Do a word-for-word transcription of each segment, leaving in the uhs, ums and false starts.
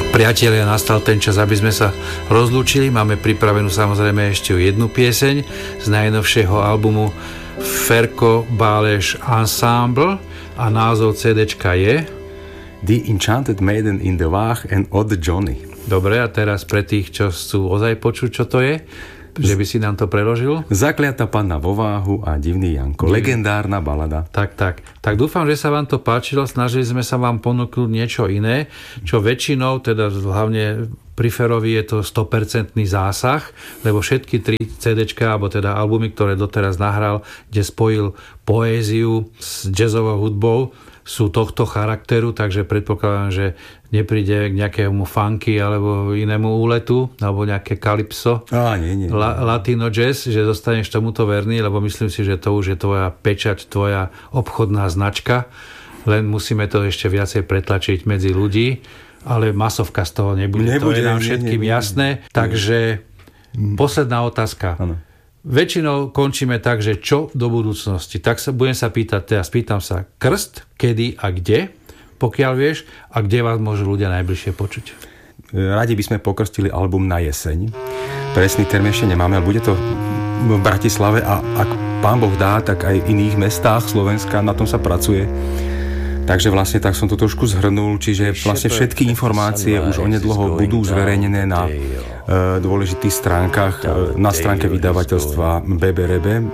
Priatelia, nastal ten čas, aby sme sa rozlúčili. Máme pripravenú samozrejme ešte jednu pieseň z najnovšieho albumu Ferko Báleš Ensemble a názov CDčka je The Enchanted Maiden in the Vach and Odd Johnny. Dobre, a teraz pre tých, čo chcú ozaj počuť, čo to je, že by si nám to preložil. Zakliatá panna vo váhu a divný Janko. Divný. Legendárna balada. Tak, tak. Tak dúfam, že sa vám to páčilo. Snažili sme sa vám ponúknuť niečo iné, čo väčšinou, teda hlavne pri Ferovi je to sto percent zásah, lebo všetky tri CDčka, alebo teda albumy, ktoré doteraz nahral, kde spojil poéziu s jazzovou hudbou, sú tohto charakteru, takže predpokladám, že nepríde k nejakému funky alebo inému úletu, alebo nejaké calypso, Á, nie, nie, nie. La, latino jazz, že zostaneš tomuto verný, lebo myslím si, že to už je tvoja pečať, tvoja obchodná značka, len musíme to ešte viacej pretlačiť medzi ľudí, ale masovka z toho nebude, nebude to je nám všetkým nie, nie, nie. jasné. Takže posledná otázka. Ano. Väčšinou končíme tak, že čo do budúcnosti. Tak sa budem sa pýtať, teraz pýtam sa krst, kedy a kde, pokiaľ vieš, a kde vás môžu ľudia najbližšie počuť. Radi by sme pokrstili album na jeseň. Presný termín ešte nemáme, ale bude to v Bratislave a ak pán Boh dá, tak aj v iných mestách Slovenska, na tom sa pracuje. Takže vlastne tak som to trošku zhrnul, čiže vlastne všetky informácie už onedlho budú zverejnené na uh, dôležitých stránkach, uh, na stránke vydavateľstva bé bé er bé, uh,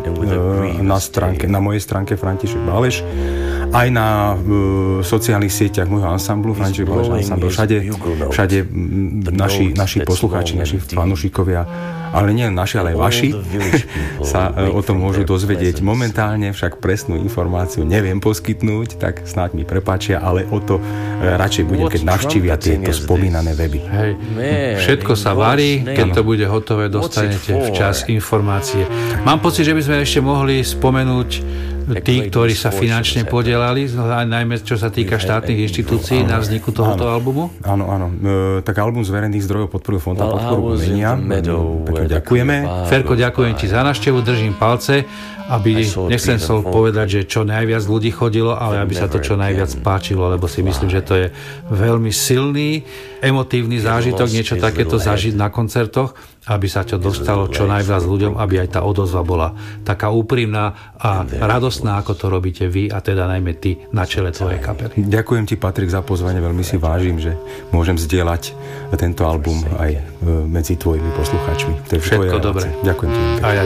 na, stránke, na mojej stránke František Báleš, aj na uh, sociálnych sieťach môjho ansamblu František Báleš Ensemble, všade, všade naši, naši poslucháči, naši fanúšikovia, ale nie naši, ale aj vaši sa uh, o tom môžu dozvedieť. Momentálne však presnú informáciu neviem poskytnúť, tak snáď mi prepáčia, ale o to radšej budem, keď navštívia tieto spomínané weby. Hej. Všetko sa varí, keď to bude hotové, dostanete včas informácie. Mám pocit, že by sme ešte mohli spomenúť tí, ktorí sa finančne podielali, najmä čo sa týka štátnych inštitúcií na vzniku tohoto albumu. Áno, áno. E, tak album z verejných zdrojov podporil Fond na podporu umenia. Pekne ďakujeme. Ferko, ďakujem ti za návštevu, držím palce, aby, nechcem som povedať, že čo najviac ľudí chodilo, ale aby sa to čo najviac páčilo, lebo si myslím, že to je veľmi silný, emotívny zážitok, niečo takéto zažiť na koncertoch, aby sa to dostalo čo najviac ľuďom, aby aj tá odozva bola taká úprimná a radostná, ako to robíte vy, a teda najmä ty na čele tvojej kapely. Ďakujem ti, Patrik, za pozvanie, veľmi si vážim, že môžem zdieľať tento album aj medzi tvojimi poslucháčmi. Všetko dobré. Ďakujem ti. A ja